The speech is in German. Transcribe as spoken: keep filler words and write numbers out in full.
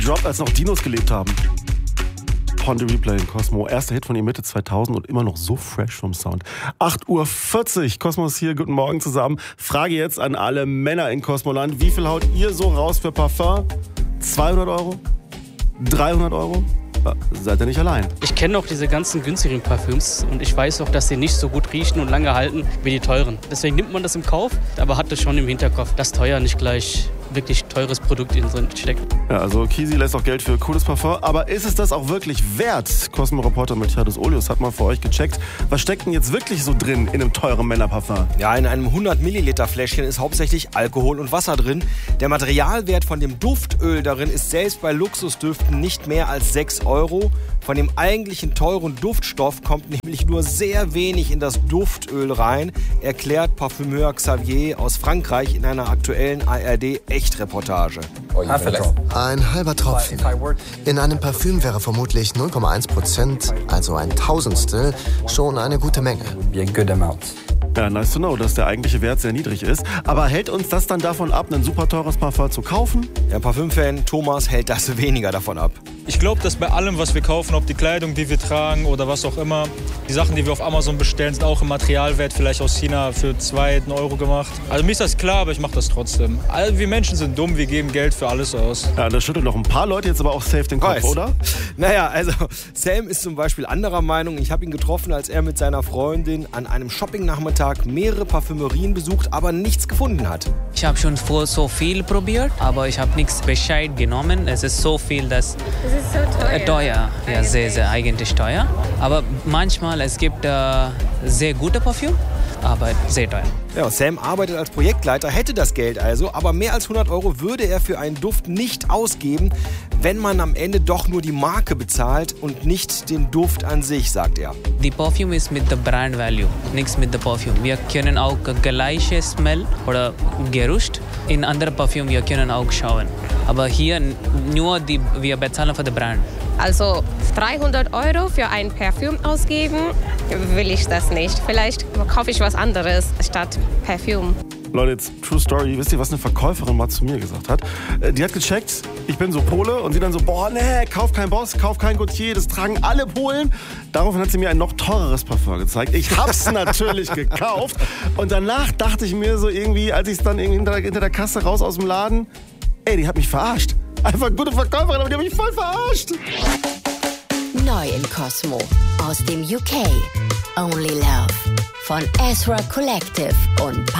Droppt, als noch Dinos gelebt haben. Ponte Replay in Cosmo. Erster Hit von ihm Mitte zweitausend und immer noch so fresh vom Sound. acht Uhr vierzig, Cosmos hier, guten Morgen zusammen. Frage jetzt an alle Männer in Cosmoland. Wie viel haut ihr so raus für Parfum? zweihundert Euro? dreihundert Euro? Ja, seid ihr nicht allein. Ich kenne auch diese ganzen günstigen Parfüms und ich weiß auch, dass sie nicht so gut riechen und lange halten wie die teuren. Deswegen nimmt man das im Kauf, aber hat das schon im Hinterkopf, dass teuer nicht gleich wirklich teures Produkt in drin steckt. Ja, also Kisi lässt auch Geld für cooles Parfum, aber ist es das auch wirklich wert? Cosmo-Reporter Matthias Olius hat mal für euch gecheckt. Was steckt denn jetzt wirklich so drin in einem teuren Männerparfum? Ja, in einem hundert Milliliter Fläschchen ist hauptsächlich Alkohol und Wasser drin. Der Materialwert von dem Duftöl darin ist selbst bei Luxusdüften nicht mehr als sechs Euro. Von dem eigentlichen teuren Duftstoff kommt nämlich nur sehr wenig in das Duftöl rein, erklärt Parfümeur Xavier aus Frankreich in einer aktuellen A R D-Echtreportage. Ein halber Tropfen. In einem Parfüm wäre vermutlich null Komma eins Prozent, also ein Tausendstel, schon eine gute Menge. Ja, nice to know, dass der eigentliche Wert sehr niedrig ist. Aber hält uns das dann davon ab, ein super teures Parfum zu kaufen? Der Parfümfan Thomas hält das weniger davon ab. Ich glaube, dass bei allem, was wir kaufen, ob die Kleidung, die wir tragen oder was auch immer, die Sachen, die wir auf Amazon bestellen, sind auch im Materialwert vielleicht aus China für zwei Euro gemacht. Also mir ist das klar, aber ich mache das trotzdem. Also wir Menschen sind dumm, wir geben Geld für alles aus. Ja, da schütteln noch ein paar Leute jetzt aber auch safe den Kopf, Weiß. oder? Naja, also Sam ist zum Beispiel anderer Meinung. Ich habe ihn getroffen, als er mit seiner Freundin an einem Shopping-Nachmittag mehrere Parfümerien besucht, aber nichts gefunden hat. Ich habe schon vor so viel probiert, aber ich habe nichts Bescheid genommen. Es ist so viel, dass Es ist so teuer. Äh, teuer, ja, sehr, sehr eigentlich teuer. Aber manchmal es gibt äh, sehr gute Parfüm, aber sehr teuer. Ja, Sam arbeitet als Projektleiter, hätte das Geld also, aber mehr als hundert Euro würde er für einen Duft nicht ausgeben, wenn man am Ende doch nur die Marke bezahlt und nicht den Duft an sich, sagt er. Die Parfüm ist mit der Brand Value, nichts mit der Parfüm. Wir können auch gleiche Smell oder Geruch in anderen Parfüm, wir können auch schauen. Aber hier nur die, wir bezahlen für die Brand. Also dreihundert Euro für ein Parfüm ausgeben, will ich das nicht. Vielleicht kaufe ich was anderes statt Parfüm. Leute, jetzt True Story. Wisst ihr, was eine Verkäuferin mal zu mir gesagt hat? Die hat gecheckt, ich bin so Pole und sie dann so, boah, nee, kauf kein Boss, kauf kein Gautier, das tragen alle Polen. Daraufhin hat sie mir ein noch teureres Parfum gezeigt. Ich hab's natürlich gekauft und danach dachte ich mir so irgendwie, als ich es dann irgendwie hinter, hinter der Kasse raus aus dem Laden, ey, die hat mich verarscht. Einfach eine gute Verkäuferin, aber die hat mich voll verarscht. Neu in Cosmo aus dem U K. Only Love von Ezra Collective und